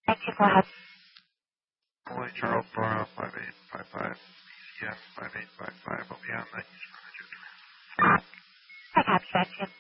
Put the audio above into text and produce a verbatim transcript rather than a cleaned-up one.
Thank you. Go ahead. Holy Charles Dora five eight five five, E C F five eight five five, I'll be on the East Greenwich. I got you. Thank you.